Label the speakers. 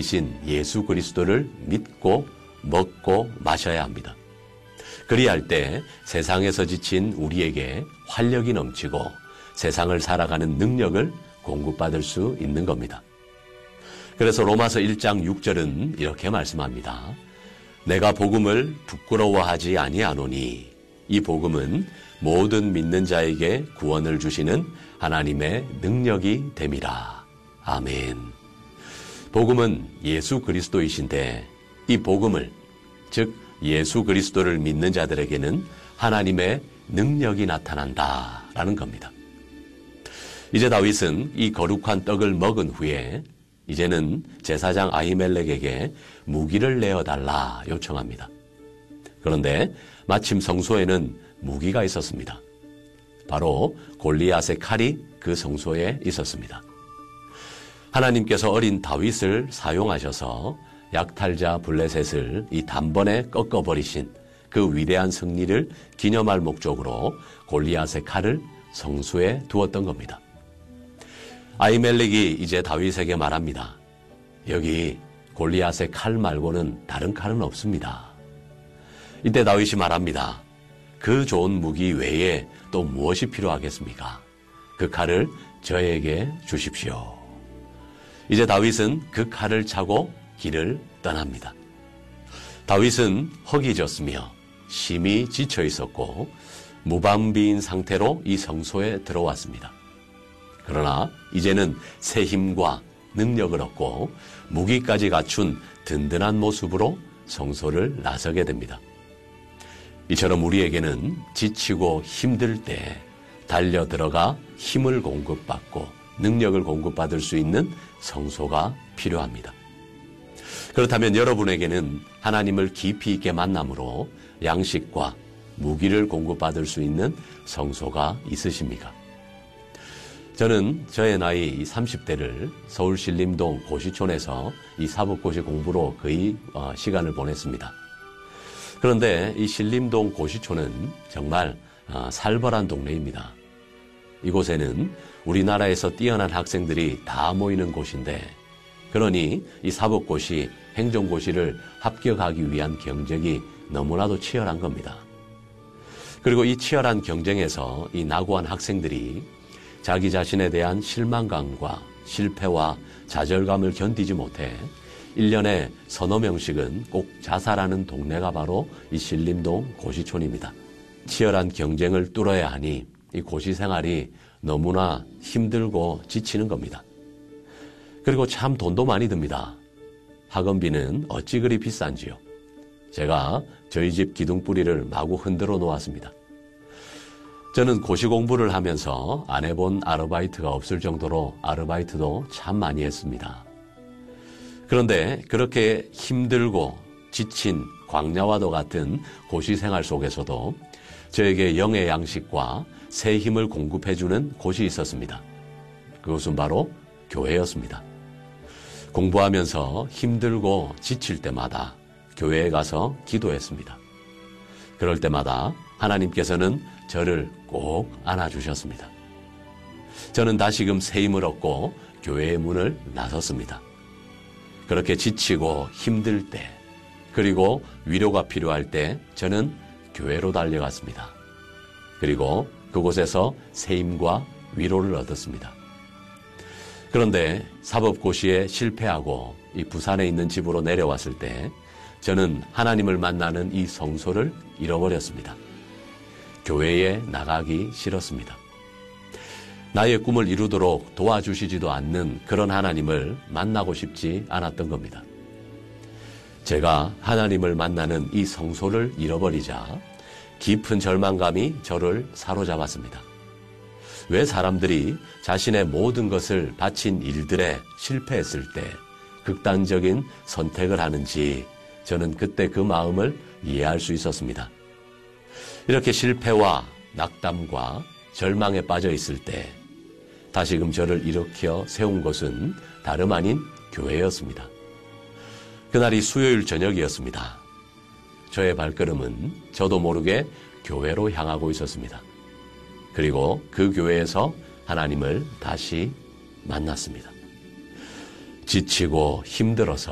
Speaker 1: 이신 예수 그리스도를 믿고 먹고 마셔야 합니다. 그리할 때 세상에서 지친 우리에게 활력이 넘치고 세상을 살아가는 능력을 공급받을 수 있는 겁니다. 그래서 로마서 1장 6절은 이렇게 말씀합니다. 내가 복음을 부끄러워하지 아니하노니 이 복음은 모든 믿는 자에게 구원을 주시는 하나님의 능력이 됨이라. 아멘. 복음은 예수 그리스도이신데 이 복음을, 즉 예수 그리스도를 믿는 자들에게는 하나님의 능력이 나타난다라는 겁니다. 이제 다윗은 이 거룩한 떡을 먹은 후에 이제는 제사장 아히멜렉에게 무기를 내어달라 요청합니다. 그런데 마침 성소에는 무기가 있었습니다. 바로 골리앗의 칼이 그 성소에 있었습니다. 하나님께서 어린 다윗을 사용하셔서 약탈자 블레셋을 이 단번에 꺾어버리신 그 위대한 승리를 기념할 목적으로 골리앗의 칼을 성소에 두었던 겁니다. 아히멜렉이 이제 다윗에게 말합니다. 여기 골리앗의 칼 말고는 다른 칼은 없습니다. 이때 다윗이 말합니다. 그 좋은 무기 외에 또 무엇이 필요하겠습니까? 그 칼을 저에게 주십시오. 이제 다윗은 그 칼을 차고 길을 떠납니다. 다윗은 허기졌으며 심히 지쳐 있었고 무방비인 상태로 이 성소에 들어왔습니다. 그러나 이제는 새 힘과 능력을 얻고 무기까지 갖춘 든든한 모습으로 성소를 나서게 됩니다. 이처럼 우리에게는 지치고 힘들 때 달려 들어가 힘을 공급받고 능력을 공급받을 수 있는 성소가 필요합니다. 그렇다면 여러분에게는 하나님을 깊이 있게 만남으로 양식과 무기를 공급받을 수 있는 성소가 있으십니까? 저는 저의 나이 30대를 서울 신림동 고시촌에서 이 사법고시 공부로 거의 시간을 보냈습니다. 그런데 이 신림동 고시촌은 정말 살벌한 동네입니다. 이곳에는 우리나라에서 뛰어난 학생들이 다 모이는 곳인데, 그러니 이 사법고시, 행정고시를 합격하기 위한 경쟁이 너무나도 치열한 겁니다. 그리고 이 치열한 경쟁에서 이 낙오한 학생들이 자기 자신에 대한 실망감과 실패와 좌절감을 견디지 못해 1년에 서너 명씩은 꼭 자살하는 동네가 바로 이 신림동 고시촌입니다. 치열한 경쟁을 뚫어야 하니 이 고시 생활이 너무나 힘들고 지치는 겁니다. 그리고 참 돈도 많이 듭니다. 학원비는 어찌 그리 비싼지요. 제가 저희 집 기둥뿌리를 마구 흔들어 놓았습니다. 저는 고시 공부를 하면서 안 해본 아르바이트가 없을 정도로 아르바이트도 참 많이 했습니다. 그런데 그렇게 힘들고 지친 광야와도 같은 고시 생활 속에서도 저에게 영의 양식과 새 힘을 공급해주는 곳이 있었습니다. 그것은 바로 교회였습니다. 공부하면서 힘들고 지칠 때마다 교회에 가서 기도했습니다. 그럴 때마다 하나님께서는 저를 꼭 안아주셨습니다. 저는 다시금 새 힘을 얻고 교회의 문을 나섰습니다. 그렇게 지치고 힘들 때, 그리고 위로가 필요할 때 저는 교회로 달려갔습니다. 그리고 그곳에서 새 힘과 위로를 얻었습니다. 그런데 사법고시에 실패하고 이 부산에 있는 집으로 내려왔을 때 저는 하나님을 만나는 이 성소를 잃어버렸습니다. 교회에 나가기 싫었습니다. 나의 꿈을 이루도록 도와주시지도 않는 그런 하나님을 만나고 싶지 않았던 겁니다. 제가 하나님을 만나는 이 성소를 잃어버리자 깊은 절망감이 저를 사로잡았습니다. 왜 사람들이 자신의 모든 것을 바친 일들에 실패했을 때 극단적인 선택을 하는지 저는 그때 그 마음을 이해할 수 있었습니다. 이렇게 실패와 낙담과 절망에 빠져 있을 때 다시금 저를 일으켜 세운 곳은 다름 아닌 교회였습니다. 그날이 수요일 저녁이었습니다. 저의 발걸음은 저도 모르게 교회로 향하고 있었습니다. 그리고 그 교회에서 하나님을 다시 만났습니다. 지치고 힘들어서